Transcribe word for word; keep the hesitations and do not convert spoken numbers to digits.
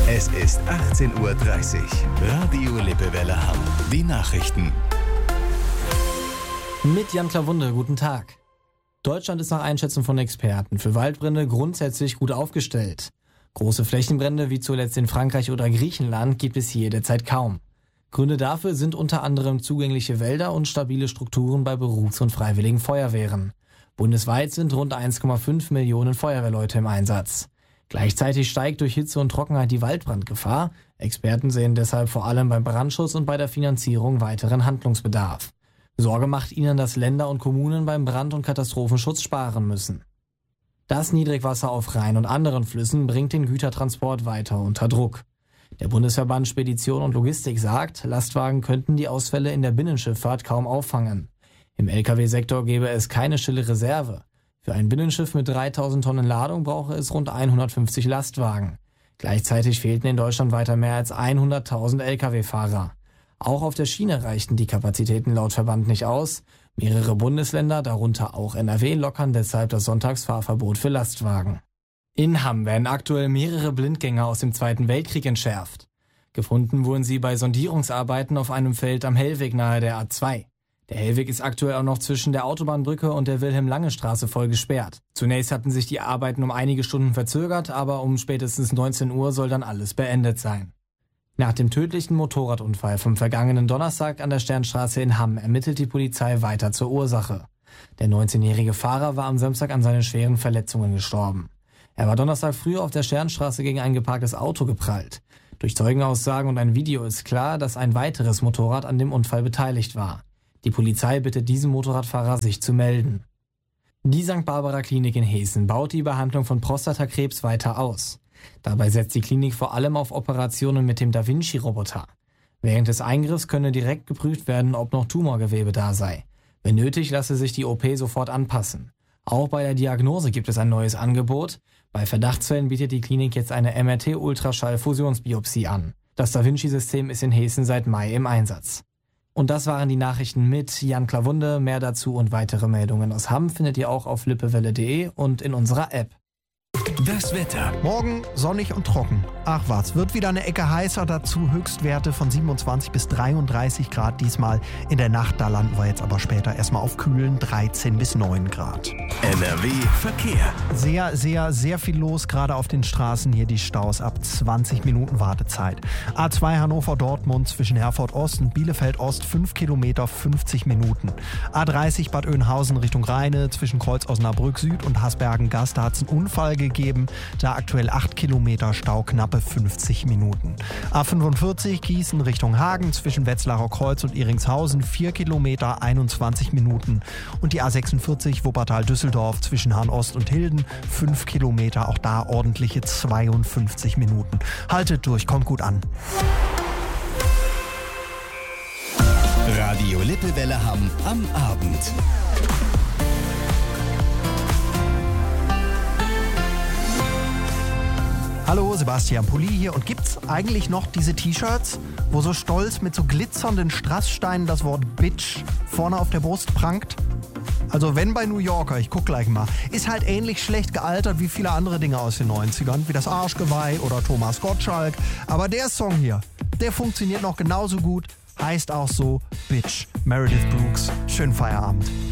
Es ist achtzehn Uhr dreißig. Radio Lippewelle Hamm. Die Nachrichten. Mit Jan Klawunde, guten Tag. Deutschland ist nach Einschätzung von Experten für Waldbrände grundsätzlich gut aufgestellt. Große Flächenbrände wie zuletzt in Frankreich oder Griechenland gibt es hier derzeit kaum. Gründe dafür sind unter anderem zugängliche Wälder und stabile Strukturen bei Berufs- und Freiwilligen Feuerwehren. Bundesweit sind rund eins Komma fünf Millionen Feuerwehrleute im Einsatz. Gleichzeitig steigt durch Hitze und Trockenheit die Waldbrandgefahr. Experten sehen deshalb vor allem beim Brandschutz und bei der Finanzierung weiteren Handlungsbedarf. Sorge macht ihnen, dass Länder und Kommunen beim Brand- und Katastrophenschutz sparen müssen. Das Niedrigwasser auf Rhein und anderen Flüssen bringt den Gütertransport weiter unter Druck. Der Bundesverband Spedition und Logistik sagt, Lastwagen könnten die Ausfälle in der Binnenschifffahrt kaum auffangen. Im L K W-Sektor gäbe es keine stille Reserve. Für ein Binnenschiff mit dreitausend Tonnen Ladung brauche es rund hundertfünfzig Lastwagen. Gleichzeitig fehlten in Deutschland weiter mehr als hunderttausend L K W-Fahrer. Auch auf der Schiene reichten die Kapazitäten laut Verband nicht aus. Mehrere Bundesländer, darunter auch N R W, lockern deshalb das Sonntagsfahrverbot für Lastwagen. In Hamm werden aktuell mehrere Blindgänger aus dem Zweiten Weltkrieg entschärft. Gefunden wurden sie bei Sondierungsarbeiten auf einem Feld am Hellweg nahe der A zwei. Der Hellweg ist aktuell auch noch zwischen der Autobahnbrücke und der Wilhelm-Lange-Straße voll gesperrt. Zunächst hatten sich die Arbeiten um einige Stunden verzögert, aber um spätestens neunzehn Uhr soll dann alles beendet sein. Nach dem tödlichen Motorradunfall vom vergangenen Donnerstag an der Sternstraße in Hamm ermittelt die Polizei weiter zur Ursache. Der neunzehnjährige Fahrer war am Samstag an seinen schweren Verletzungen gestorben. Er war Donnerstag früh auf der Sternstraße gegen ein geparktes Auto geprallt. Durch Zeugenaussagen und ein Video ist klar, dass ein weiteres Motorrad an dem Unfall beteiligt war. Die Polizei bittet diesen Motorradfahrer, sich zu melden. Die Sankt Barbara Klinik in Hessen baut die Behandlung von Prostatakrebs weiter aus. Dabei setzt die Klinik vor allem auf Operationen mit dem Da Vinci-Roboter. Während des Eingriffs könne direkt geprüft werden, ob noch Tumorgewebe da sei. Wenn nötig, lasse sich die O P sofort anpassen. Auch bei der Diagnose gibt es ein neues Angebot. Bei Verdachtsfällen bietet die Klinik jetzt eine M R T-Ultraschall-Fusionsbiopsie an. Das Da Vinci-System ist in Hessen seit Mai im Einsatz. Und das waren die Nachrichten mit Jan Klawunde. Mehr dazu und weitere Meldungen aus Hamm findet ihr auch auf lippewelle punkt de und in unserer App. Das Wetter. Morgen sonnig und trocken. Ach was, wird wieder eine Ecke heißer, dazu Höchstwerte von siebenundzwanzig bis dreiunddreißig Grad diesmal. In der Nacht, da landen wir jetzt aber später erstmal auf kühlen dreizehn bis neun Grad. N R W Verkehr. Sehr, sehr, sehr viel los, gerade auf den Straßen hier die Staus ab zwanzig Minuten Wartezeit. A zwei Hannover-Dortmund zwischen Herford Ost und Bielefeld Ost fünf Kilometer, fünfzig Minuten. A dreißig Bad Oeynhausen Richtung Rheine zwischen Kreuz Osnabrück Süd und Hasbergen-Gast, da hat es einen Unfall gegeben. Da aktuell acht Kilometer Stau, knappe fünfzig Minuten. A fünfundvierzig Gießen Richtung Hagen zwischen Wetzlarer Kreuz und Iringshausen vier Kilometer, einundzwanzig Minuten. Und die A sechsundvierzig Wuppertal-Düsseldorf zwischen Hahn Ost und Hilden fünf Kilometer, auch da ordentliche zweiundfünfzig Minuten. Haltet durch, kommt gut an. Radio Lippewelle Hamm am Abend. Hallo, Sebastian Pulli hier. Und gibt's eigentlich noch diese T-Shirts, wo so stolz mit so glitzernden Strasssteinen das Wort Bitch vorne auf der Brust prangt? Also wenn bei New Yorker, ich guck gleich mal, ist halt ähnlich schlecht gealtert wie viele andere Dinge aus den neunzigern, wie das Arschgeweih oder Thomas Gottschalk. Aber der Song hier, der funktioniert noch genauso gut, heißt auch so Bitch. Meredith Brooks, schönen Feierabend.